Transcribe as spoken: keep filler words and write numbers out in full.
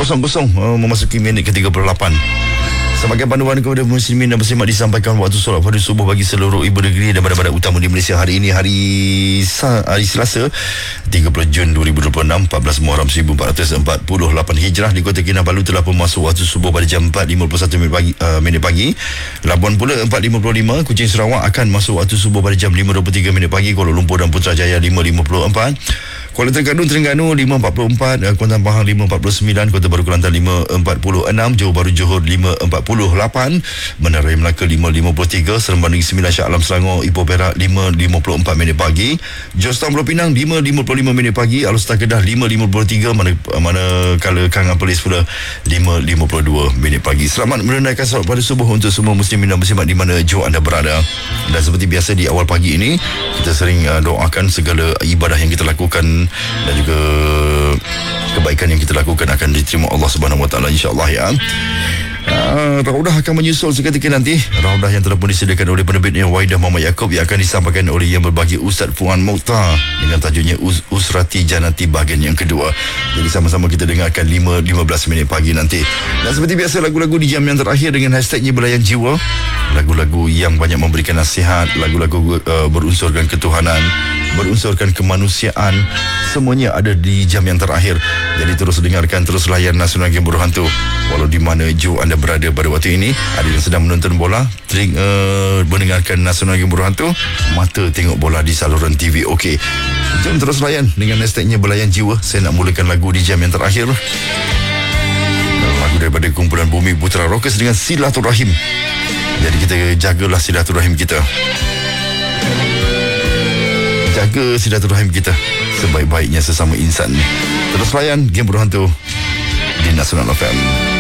Kosong-kosong uh, memasuki minit ke tiga puluh lapan. Sebagai panduan kepada muslimin dan muslimat disampaikan waktu solat pada subuh bagi seluruh ibu negeri dan badan-badan utama di Malaysia hari ini, hari hari Selasa tiga puluh Jun dua ribu dua puluh enam, empat belas Muharram seribu empat ratus empat puluh lapan Hijrah. Di Kota Kinabalu telah pun masuk waktu subuh pada jam empat lima puluh satu minit pagi, uh, minit pagi. Labuan pula empat lima puluh lima, Kuching Sarawak akan masuk waktu subuh pada jam lima dua puluh tiga minit pagi. Kuala Lumpur dan Putrajaya lima lima puluh empat. Kuala Terengganu Terengganu lima empat puluh empat, Kuantan Pahang lima empat puluh sembilan, Kota Baru Kelantan lima empat puluh enam, Johor Bahru Johor lima empat puluh lapan, Bandar Raya Melaka lima lima puluh tiga, Seremban Negeri Sembilan Shah Alam Selangor Ipoh Perak lima lima puluh empat minit pagi, Georgetown Pulau Pinang lima lima puluh lima minit pagi, Alustar Kedah lima lima puluh tiga, mana manakala Kangan Perlis pula lima lima puluh dua minit pagi. Selamat menunaikan solat pada subuh untuk semua muslimin dan muslimat di mana jauh anda berada. Dan seperti biasa di awal pagi ini kita sering uh, doakan segala ibadah yang kita lakukan dan juga kebaikan yang kita lakukan akan diterima Allah Subhanahu Wa Taala, insya-Allah ya. Uh, Raudah akan menyusul seketika nanti. Raudah yang telah pun disediakan oleh penerbitnya Waidah Muhammad Yaakob yang akan disampaikan oleh Yang Berbagi Ustaz Fuan Mokhtar dengan tajuknya Us- Usrati Janati bahagian yang kedua. Jadi sama-sama kita dengarkan lima lima belas minit pagi nanti. Dan seperti biasa lagu-lagu di jam yang terakhir dengan hashtagnya Belayan Jiwa. Lagu-lagu yang banyak memberikan nasihat, lagu-lagu uh, berunsurkan ketuhanan, berunsurkan kemanusiaan, semuanya ada di jam yang terakhir. Jadi terus dengarkan, terus layan Nasional Game Berhantu. Walau di mana jauh anda berada pada waktu ini, ada yang sedang menonton bola, teling, uh, mendengarkan Nasional Game Berhantu, mata tengok bola di saluran T V. Okey, jom terus layan dengan hashtagnya Belayan Jiwa. Saya nak mulakan lagu di jam yang terakhir, lagu daripada kumpulan Bumi Putra Rockers dengan Silaturahim. Jadi kita jagalah silaturahim kita, jaga silaturahim kita sebaik-baiknya sesama insan. Terus layan Game Berhantu di Nasional F M.